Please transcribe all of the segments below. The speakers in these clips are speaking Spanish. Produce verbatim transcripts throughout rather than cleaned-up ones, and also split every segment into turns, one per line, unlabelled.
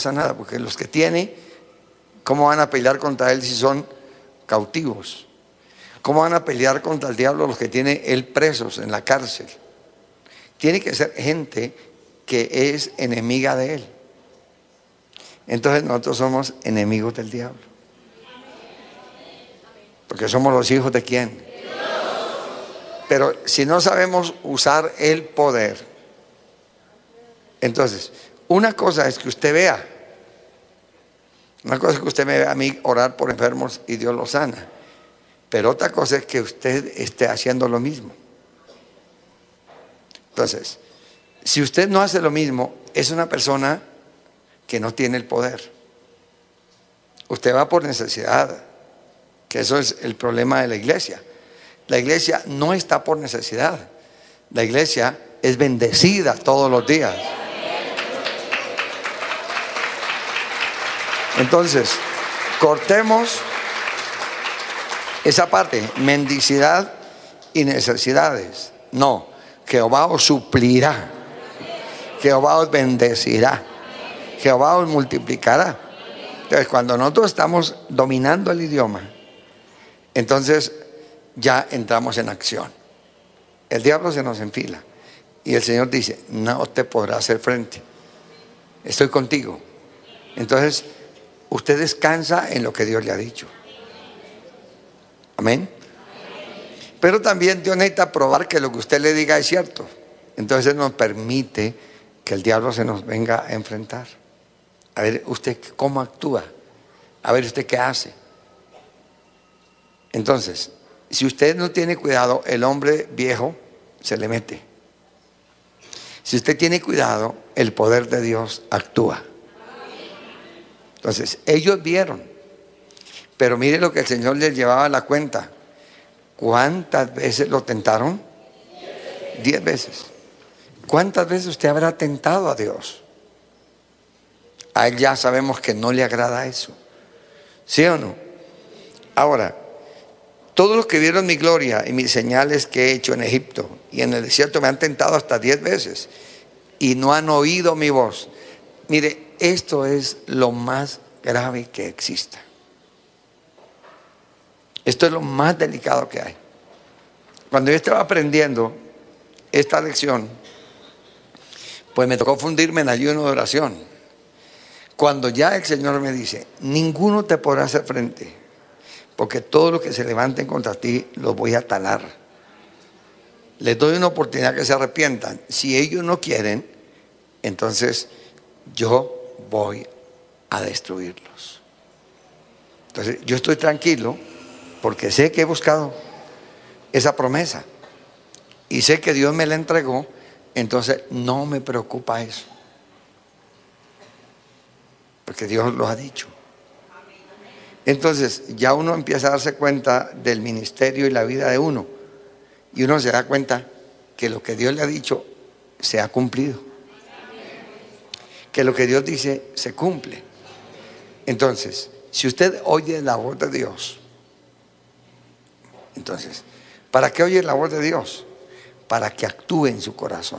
pasa nada, porque los que tiene, ¿cómo van a pelear contra él si son cautivos? ¿Cómo van a pelear contra el diablo los que tiene él presos en la cárcel? Tiene que ser gente que es enemiga de él. Entonces nosotros somos enemigos del diablo. Porque somos los hijos de ¿quién? Pero si no sabemos usar el poder, entonces, una cosa es que usted vea, una cosa es que usted me vea a mí orar por enfermos y Dios los sana, pero otra cosa es que usted esté haciendo lo mismo. Entonces, si usted no hace lo mismo, es una persona que no tiene el poder. Usted va por necesidad, que eso es el problema de la iglesia. La iglesia no está por necesidad. La iglesia es bendecida todos los días. Entonces, cortemos esa parte, mendicidad y necesidades. No, Jehová os suplirá, Jehová os bendecirá, Jehová os multiplicará. Entonces, cuando nosotros estamos dominando el idioma, entonces ya entramos en acción. El diablo se nos enfila y el Señor dice: no te podrá hacer frente, estoy contigo. Entonces usted descansa en lo que Dios le ha dicho. Amén. Pero también Dios necesita probar que lo que usted le diga es cierto. Entonces Él nos permite que el diablo se nos venga a enfrentar. A ver usted cómo actúa, a ver usted qué hace. Entonces, si usted no tiene cuidado, el hombre viejo se le mete. Si usted tiene cuidado, el poder de Dios actúa. Entonces, ellos vieron, pero mire lo que el Señor les llevaba a la cuenta. ¿Cuántas veces lo tentaron? Diez veces. ¿Cuántas veces usted habrá tentado a Dios? A Él ya sabemos que no le agrada eso. ¿Sí o no? Ahora, todos los que vieron mi gloria y mis señales que he hecho en Egipto y en el desierto me han tentado hasta diez veces y no han oído mi voz. Mire, esto es lo más grave que exista. Esto es lo más delicado que hay. Cuando yo estaba aprendiendo esta lección, pues me tocó fundirme en ayuno de oración. Cuando ya el Señor me dice: ninguno te podrá hacer frente, porque todos los que se levanten contra ti los voy a talar. Les doy una oportunidad que se arrepientan. Si ellos no quieren, entonces yo voy a destruirlos. Entonces yo estoy tranquilo porque sé que he buscado esa promesa y sé que Dios me la entregó. Entonces no me preocupa eso, porque Dios lo ha dicho. Entonces ya uno empieza a darse cuenta del ministerio y la vida de uno, y uno se da cuenta que lo que Dios le ha dicho se ha cumplido, que lo que Dios dice se cumple. Entonces, si usted oye la voz de Dios, entonces, ¿para qué oye la voz de Dios? Para que actúe en su corazón,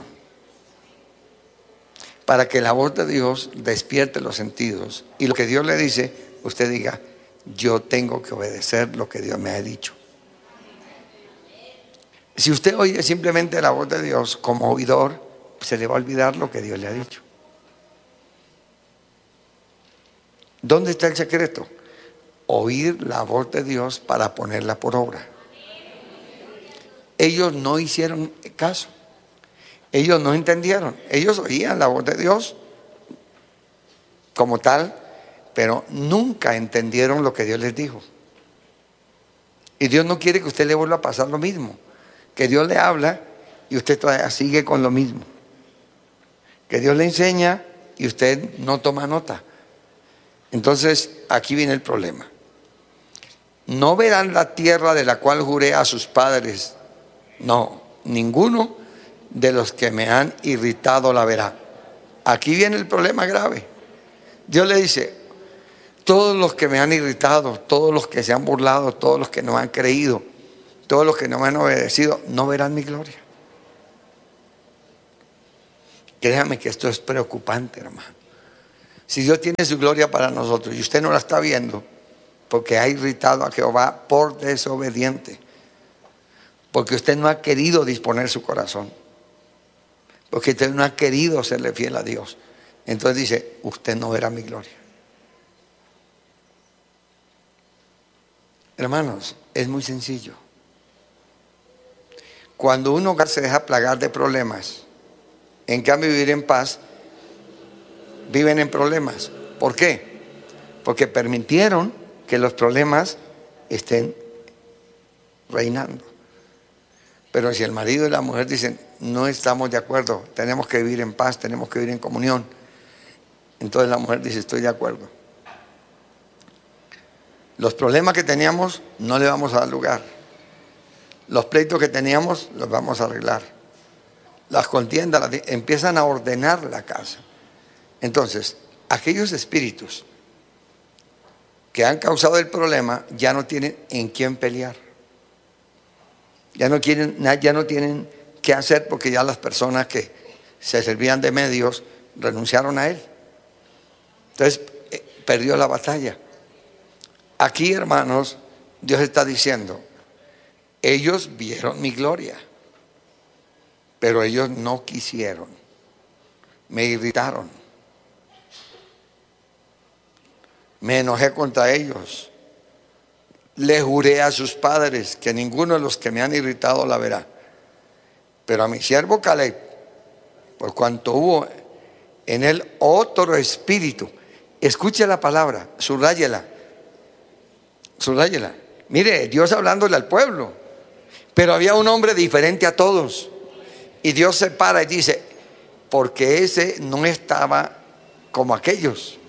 para que la voz de Dios despierte los sentidos y lo que Dios le dice, usted diga: yo tengo que obedecer lo que Dios me ha dicho. Si usted oye simplemente la voz de Dios como oidor, se le va a olvidar lo que Dios le ha dicho. ¿Dónde está el secreto? Oír la voz de Dios para ponerla por obra. Ellos no hicieron caso. Ellos no entendieron. Ellos oían la voz de Dios como tal, pero nunca entendieron lo que Dios les dijo. Y Dios no quiere que usted le vuelva a pasar lo mismo, que Dios le habla y usted todavía sigue con lo mismo, que Dios le enseña y usted no toma nota. Entonces aquí viene el problema. No verán la tierra de la cual juré a sus padres. No, ninguno de los que me han irritado la verá. Aquí viene el problema grave. Dios le dice: todos los que me han irritado, todos los que se han burlado, todos los que no han creído, todos los que no me han obedecido, no verán mi gloria. Créame que esto es preocupante, hermano, Si Dios tiene su gloria para nosotros y usted no la está viendo, porque ha irritado a Jehová por desobediente, porque usted no ha querido disponer su corazón, porque usted no ha querido serle fiel a Dios, entonces dice, usted no verá mi gloria. Hermanos, es muy sencillo. Cuando un hogar se deja plagar de problemas, en cambio vivir en paz, viven en problemas. ¿Por qué? Porque permitieron que los problemas estén reinando. Pero si el marido y la mujer dicen, no estamos de acuerdo, tenemos que vivir en paz, tenemos que vivir en comunión, entonces la mujer dice, estoy de acuerdo. Los problemas que teníamos no le vamos a dar lugar. Los pleitos que teníamos los vamos a arreglar. Las contiendas las, empiezan a ordenar la casa. Entonces, aquellos espíritus que han causado el problema ya no tienen en quién pelear. Ya no, quieren, ya no tienen qué hacer porque ya las personas que se servían de medios renunciaron a él. Entonces, eh, perdió la batalla. Aquí, hermanos, Dios está diciendo, ellos vieron mi gloria, pero ellos no quisieron, me irritaron, me enojé contra ellos, le juré a sus padres que ninguno de los que me han irritado la verá, pero a mi siervo Caleb, por cuanto hubo en él otro espíritu, escuche la palabra, subráyela, subráyela. Mire, Dios hablándole al pueblo, pero había un hombre diferente a todos. Y Dios se para y dice, porque ese no estaba como aquellos.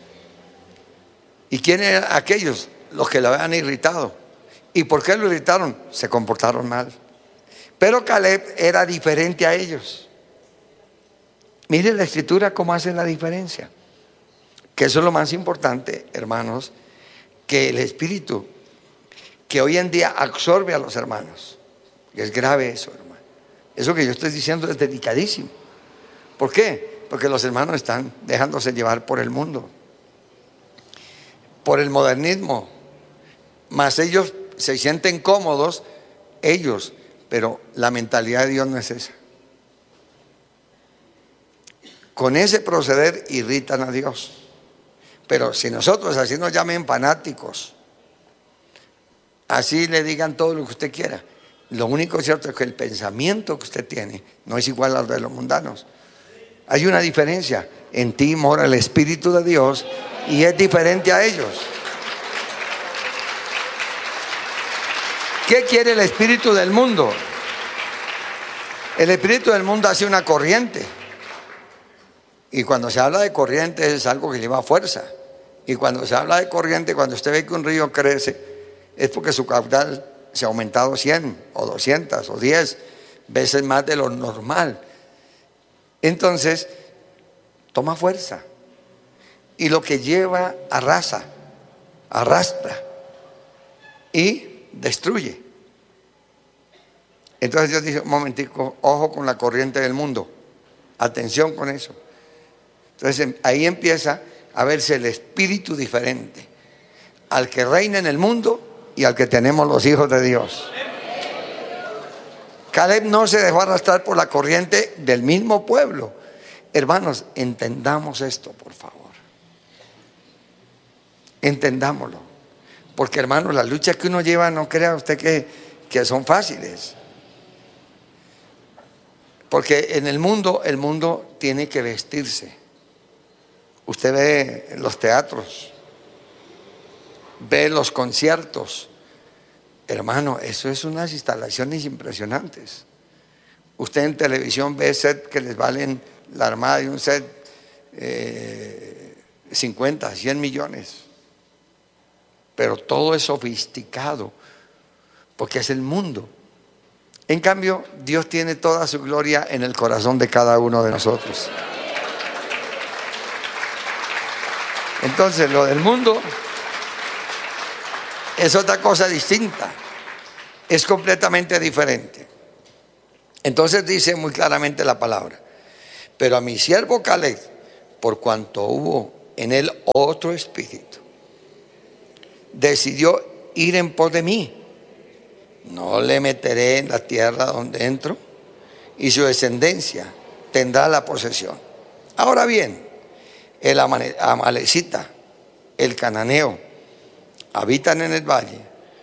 ¿Y quién eran aquellos? Los que lo habían irritado. ¿Y por qué lo irritaron? Se comportaron mal. Pero Caleb era diferente a ellos. Mire la escritura cómo hace la diferencia. Que eso es lo más importante, hermanos, que el espíritu que hoy en día absorbe a los hermanos. Y es grave eso, hermano. Eso que yo estoy diciendo es delicadísimo. ¿Por qué? Porque los hermanos están dejándose llevar por el mundo, por el modernismo. Mas ellos se sienten cómodos, ellos, pero la mentalidad de Dios no es esa. Con ese proceder irritan a Dios. Pero si nosotros así nos llamen fanáticos, así le digan todo lo que usted quiera, lo único cierto es que el pensamiento que usted tiene no es igual al de los mundanos. Hay una diferencia. En ti mora el Espíritu de Dios y es diferente a ellos. ¿Qué quiere el espíritu del mundo? El espíritu del mundo hace una corriente. Y cuando se habla de corriente es algo que lleva fuerza. Y cuando se habla de corriente, cuando usted ve que un río crece, es porque su caudal se ha aumentado cien o doscientas o diez veces más de lo normal. Entonces, toma fuerza. Y lo que lleva arrasa, arrastra y destruye. Entonces Dios dice, un momentico, ojo con la corriente del mundo. Atención con eso. Entonces ahí empieza a verse el espíritu diferente al que reina en el mundo y al que tenemos los hijos de Dios. Caleb no se dejó arrastrar por la corriente del mismo pueblo. Hermanos, entendamos esto, por favor. Entendámoslo. Porque, hermanos, las luchas que uno lleva, no crea usted que, que son fáciles. Porque en el mundo, el mundo tiene que vestirse. Usted ve los teatros, ve los conciertos. Hermano, eso es unas instalaciones impresionantes. Usted en televisión ve set que les valen la armada de un set eh, cincuenta, cien millones. Pero todo es sofisticado porque es el mundo. En cambio, Dios tiene toda su gloria en el corazón de cada uno de nosotros. Entonces, lo del mundo es otra cosa distinta, es completamente diferente. Entonces dice muy claramente la palabra, pero a mi siervo Caleb, por cuanto hubo en él otro espíritu. Decidió ir en pos de mí. No le meteré en la tierra donde entro, y su descendencia tendrá la posesión. Ahora bien, el amalecita, el cananeo, habitan en el valle.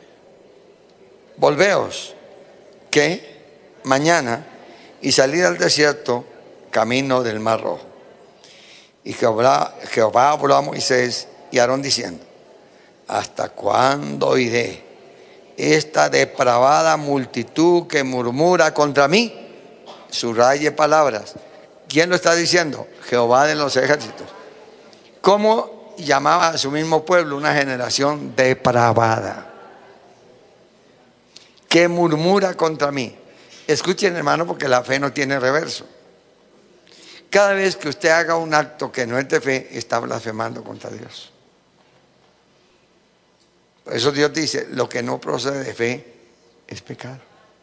Volveos, que mañana, y salid al desierto, camino del Mar Rojo. Y Jehová, Jehová habló a Moisés y a Aarón diciendo: ¿hasta cuándo iré esta depravada multitud que murmura contra mí? Subraye palabras. ¿Quién lo está diciendo? Jehová de los ejércitos. ¿Cómo llamaba a su mismo pueblo? Una generación depravada que murmura contra mí. Escuchen, hermano, porque la fe no tiene reverso. Cada vez que usted haga un acto que no es de fe, está blasfemando contra Dios. Por eso Dios dice: lo que no procede de fe es pecado.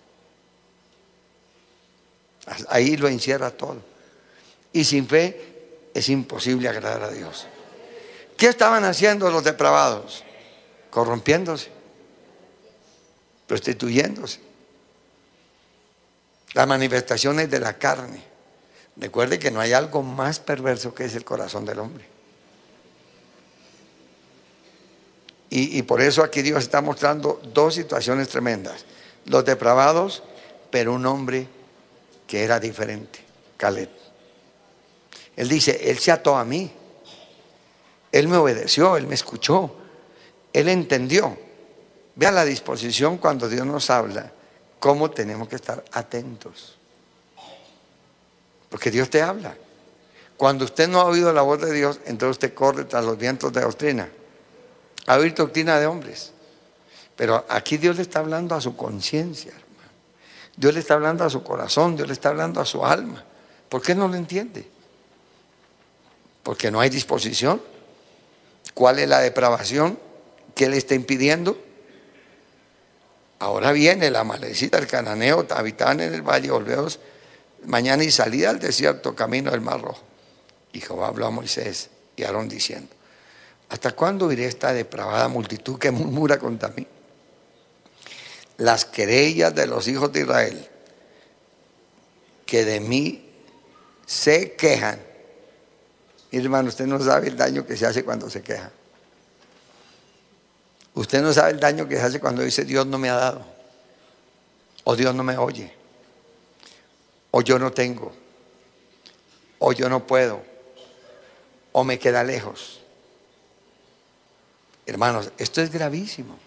Ahí lo encierra todo. Y sin fe es imposible agradar a Dios. ¿Qué estaban haciendo los depravados? Corrompiéndose, prostituyéndose. Las manifestaciones de la carne. Recuerde que no hay algo más perverso que es el corazón del hombre. Y, y por eso aquí Dios está mostrando dos situaciones tremendas. Los depravados, pero un hombre que era diferente, Caleb. Él dice: él se ató a mí, él me obedeció, él me escuchó, él entendió. Vea la disposición cuando Dios nos habla, cómo tenemos que estar atentos. Porque Dios te habla. Cuando usted no ha oído la voz de Dios, entonces usted corre tras los vientos de doctrina, a oír doctrina de hombres. Pero aquí Dios le está hablando a su conciencia, hermano. Dios le está hablando a su corazón, Dios le está hablando a su alma. ¿Por qué no lo entiende? Porque no hay disposición. ¿Cuál es la depravación? ¿Qué le está impidiendo? Ahora viene la amalecita, el cananeo, habitaban en el valle. Volveos mañana y salida al desierto, camino del Mar Rojo. Y Jehová habló a Moisés y a Aarón diciendo: ¿hasta cuándo iré esta depravada multitud que murmura contra mí? Las querellas de los hijos de Israel, que de mí se quejan. Mi hermano, usted no sabe el daño que se hace cuando se queja. Usted no sabe el daño que se hace cuando dice: Dios no me ha dado, o Dios no me oye, o yo no tengo, o yo no puedo, o me queda lejos. Hermanos, esto es gravísimo,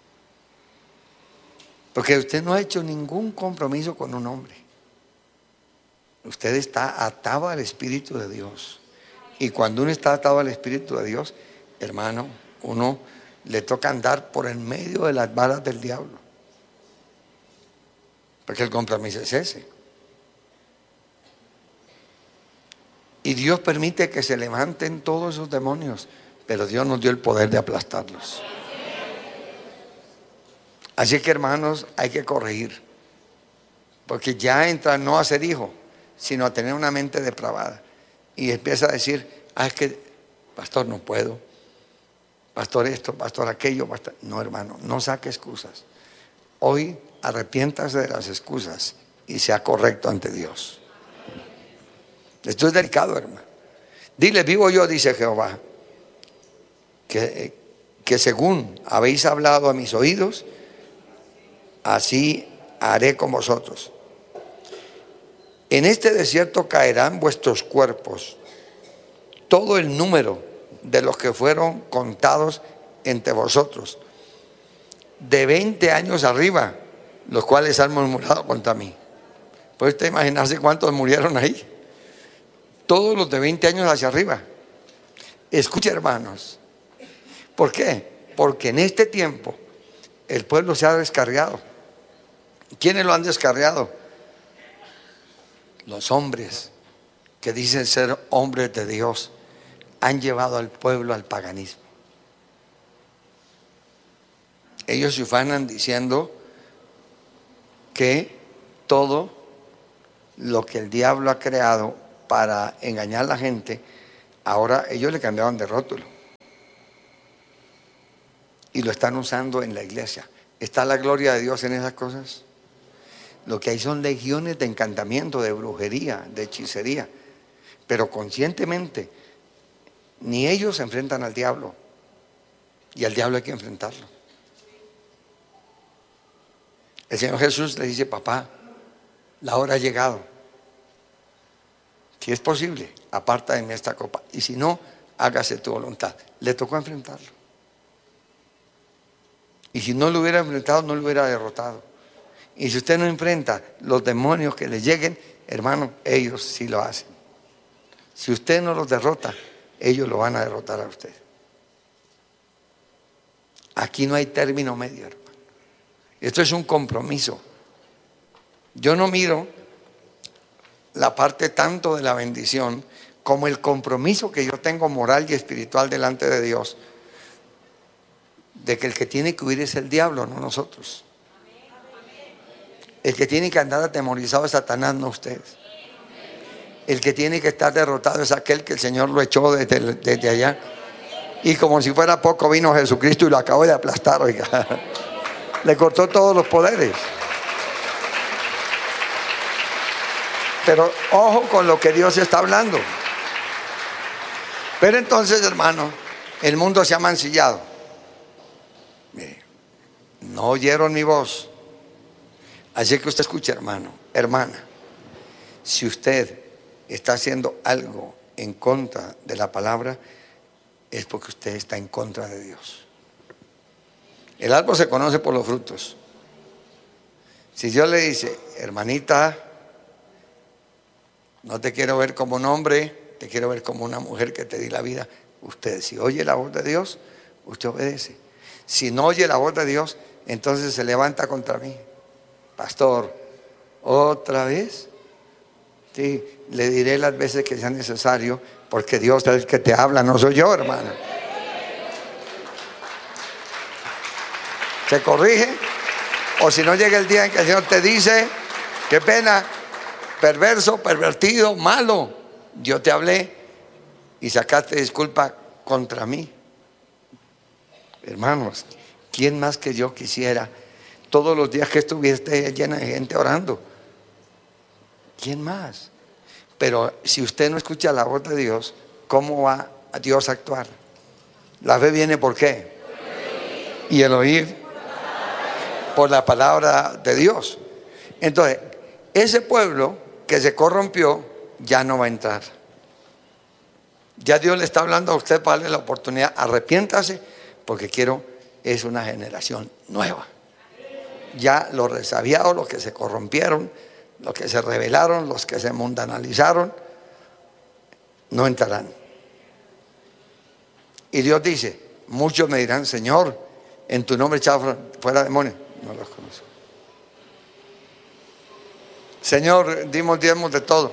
porque usted no ha hecho ningún compromiso con un hombre. Usted está atado al Espíritu de Dios. Y cuando uno está atado al Espíritu de Dios, hermano, uno le toca andar por el medio de las balas del diablo. Porque el compromiso es ese. Y Dios permite que se levanten todos esos demonios, pero Dios nos dio el poder de aplastarlos. Así que, hermanos, hay que corregir. Porque ya entra no a ser hijo, sino a tener una mente depravada. Y empieza a decir: ah, es que, pastor, no puedo. Pastor esto, pastor aquello, pastor. No, hermano, no saque excusas. Hoy arrepiéntase de las excusas y sea correcto ante Dios. Esto es delicado, hermano. Dile: vivo yo, dice Jehová, que, que según habéis hablado a mis oídos, así haré con vosotros. En este desierto caerán vuestros cuerpos, todo el número de los que fueron contados entre vosotros, de veinte años arriba, los cuales han murmurado contra mí. ¿Puede usted imaginarse cuántos murieron ahí? Todos los de veinte años hacia arriba. Escuche, hermanos. ¿Por qué? Porque en este tiempo el pueblo se ha descarriado. ¿Quiénes lo han descarriado? Los hombres que dicen ser hombres de Dios han llevado al pueblo al paganismo. Ellos se ufanan diciendo que todo lo que el diablo ha creado para engañar a la gente, Ahora ellos le cambiaron de rótulo y lo están usando en la iglesia. ¿Está la gloria de Dios en esas cosas? Lo que hay son legiones de encantamiento, de brujería, de hechicería. Pero conscientemente, ni ellos se enfrentan al diablo. Y al diablo hay que enfrentarlo. El Señor Jesús le dice: papá, la hora ha llegado. Si es posible, aparta de mí esta copa. Y si no, hágase tu voluntad. Le tocó enfrentarlo. Y si no lo hubiera enfrentado, no lo hubiera derrotado. Y si usted no enfrenta los demonios que le lleguen, hermano, ellos sí lo hacen. Si usted no los derrota, ellos lo van a derrotar a usted. Aquí no hay término medio, hermano. Esto es un compromiso. Yo no miro la parte tanto de la bendición como el compromiso que yo tengo moral y espiritual delante de Dios, de que el que tiene que huir es el diablo, no nosotros. El que tiene que andar atemorizado es Satanás, no ustedes. El que tiene que estar derrotado es aquel que el Señor lo echó desde, desde allá. Y como si fuera poco, vino Jesucristo y lo acabó de aplastar, oiga. Le cortó todos los poderes. Pero ojo con lo que Dios está hablando. Pero entonces, hermano, el mundo se ha mancillado. Mire, no oyeron mi voz. Así que usted escuche, hermano, hermana. Si usted está haciendo algo en contra de la palabra, es porque usted está en contra de Dios. El árbol se conoce por los frutos. Si Dios le dice: hermanita, no te quiero ver como un hombre, te quiero ver como una mujer que te di la vida. Usted, si oye la voz de Dios, usted obedece. Si no oye la voz de Dios, entonces se levanta contra mí. Pastor, ¿otra vez? Sí, le diré las veces que sea necesario, porque Dios es el que te habla, no soy yo, hermano. Se corrige, o si no llega el día en que el Señor te dice: qué pena, perverso, pervertido, malo, yo te hablé y sacaste disculpa contra mí. Hermanos, ¿quién más que yo quisiera todos los días que estuviese llena de gente orando? ¿Quién más? Pero si usted no escucha la voz de Dios, ¿cómo va a Dios a actuar? La fe viene ¿por qué? Y el oír por la palabra de Dios. Entonces, ese pueblo que se corrompió ya no va a entrar. Ya Dios le está hablando a usted para darle la oportunidad. Arrepiéntase, porque quiero, es una generación nueva. Ya los resabiados, los que se corrompieron, los que se rebelaron, los que se mundanalizaron, no entrarán. Y Dios dice: muchos me dirán: Señor, en tu nombre echaba fuera demonios. No los conozco. Señor, dimos diezmos de todo.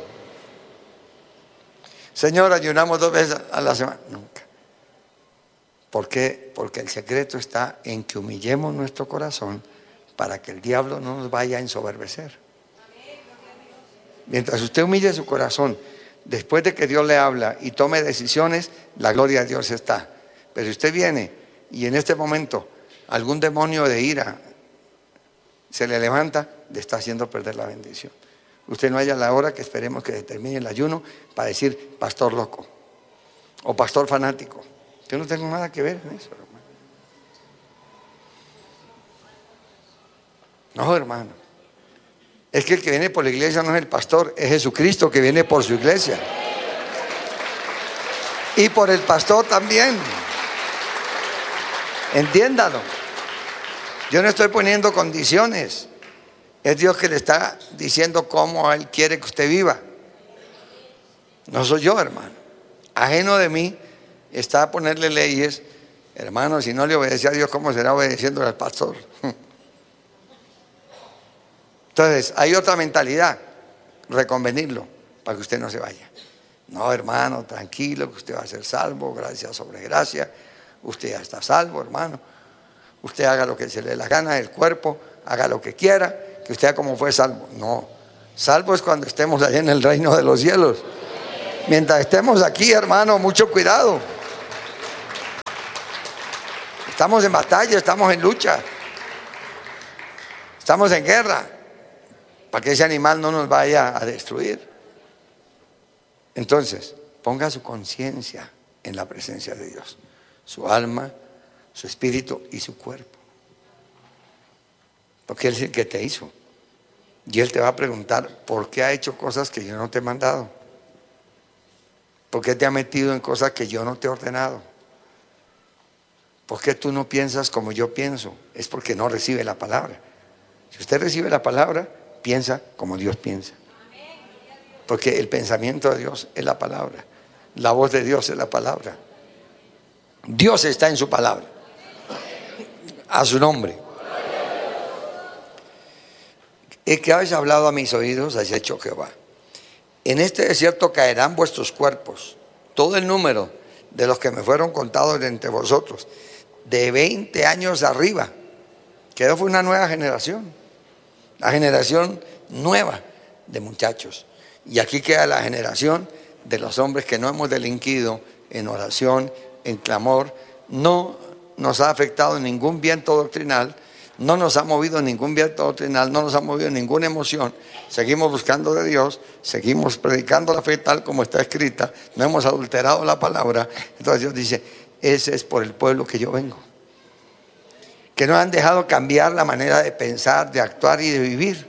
Señor, ayunamos dos veces a la semana. Nunca. ¿Por qué? Porque el secreto está en que humillemos nuestro corazón para que el diablo no nos vaya a ensoberbecer. Mientras usted humille su corazón, después de que Dios le habla y tome decisiones, la gloria de Dios está. Pero si usted viene y en este momento algún demonio de ira se le levanta, le está haciendo perder la bendición. Usted no haya la hora que esperemos que termine el ayuno para decir: pastor loco o pastor fanático. Yo no tengo nada que ver en eso, hermano. No, hermano. Es que el que viene por la iglesia no es el pastor, es Jesucristo que viene por su iglesia. Y por el pastor también. Entiéndalo. Yo no estoy poniendo condiciones. Es Dios que le está diciendo cómo Él quiere que usted viva. No soy yo, hermano. Ajeno de mí está a ponerle leyes. Hermano, si no le obedece a Dios, ¿cómo será obedeciendo al pastor? Entonces, hay otra mentalidad: reconvenirlo para que usted no se vaya. No, hermano, tranquilo, que usted va a ser salvo, gracia sobre gracia. Usted ya está salvo, hermano. Usted haga lo que se le dé la gana del cuerpo, haga lo que quiera, que usted como fue salvo. No, salvo es cuando estemos allá en el reino de los cielos. Mientras estemos aquí, hermano, mucho cuidado. Estamos en batalla, estamos en lucha. Estamos en guerra. Para que ese animal no nos vaya a destruir. Entonces, ponga su conciencia en la presencia de Dios. Su alma, su espíritu y su cuerpo. Porque Él es el que te hizo. Y Él te va a preguntar, ¿por qué ha hecho cosas que yo no te he mandado? ¿Por qué te ha metido en cosas que yo no te he ordenado? ¿Por qué tú no piensas como yo pienso? Es porque no recibe la palabra. Si usted recibe la palabra, piensa como Dios piensa. Porque el pensamiento de Dios es la palabra. La voz de Dios es la palabra. Dios está en su palabra. A su nombre. El que habéis hablado a mis oídos, has hecho Jehová. En este desierto caerán vuestros cuerpos, todo el número de los que me fueron contados entre vosotros, de veinte años arriba. Que fue una nueva generación, la generación nueva de muchachos. Y aquí queda la generación de los hombres que no hemos delinquido en oración, en clamor. No nos ha afectado ningún viento doctrinal, no nos ha movido ningún viento doctrinal, no nos ha movido ninguna emoción. Seguimos buscando de Dios, seguimos predicando la fe tal como está escrita, no hemos adulterado la palabra. Entonces Dios dice, ese es por el pueblo que yo vengo. Que no han dejado cambiar la manera de pensar, de actuar y de vivir.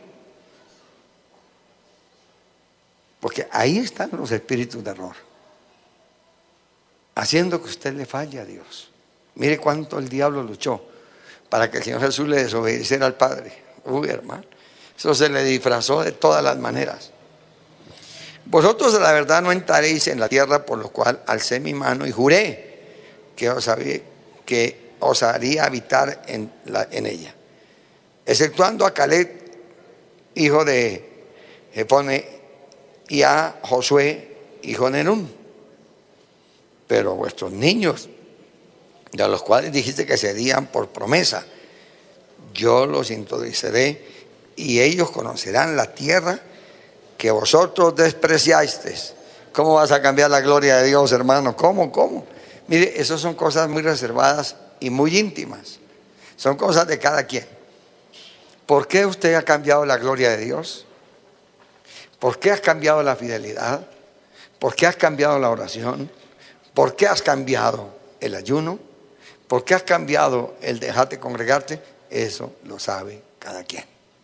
Porque ahí están los espíritus de error, haciendo que usted le falle a Dios. Mire cuánto el diablo luchó para que el Señor Jesús le desobedeciera al Padre. Uy, hermano, eso se le disfrazó de todas las maneras. Vosotros la verdad no entraréis en la tierra, por lo cual alcé mi mano y juré que os, había, que os haría habitar en, la, en ella, exceptuando a Caleb, hijo de Jefone, y a Josué, hijo de Nun. Pero vuestros niños, de los cuales dijiste que serían por promesa, yo los introduciré y ellos conocerán la tierra que vosotros despreciasteis. ¿Cómo vas a cambiar la gloria de Dios, hermano? ¿Cómo? ¿Cómo? Mire, esas son cosas muy reservadas y muy íntimas. Son cosas de cada quien. ¿Por qué usted ha cambiado la gloria de Dios? ¿Por qué has cambiado la fidelidad? ¿Por qué has cambiado la oración? ¿Por qué has cambiado el ayuno? ¿Por qué has cambiado el dejarte congregarte? Eso lo sabe cada quien.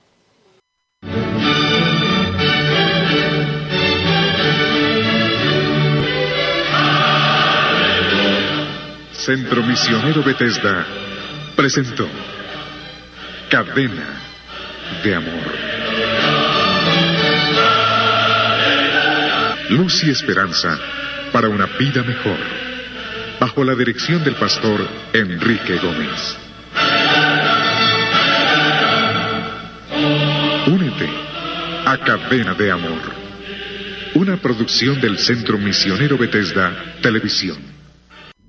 Centro Misionero Bethesda presentó Cadena de Amor. Luz y esperanza para una vida mejor, bajo la dirección del pastor Enrique Gómez. Únete a Cadena de Amor, una producción del Centro Misionero Bethesda Televisión.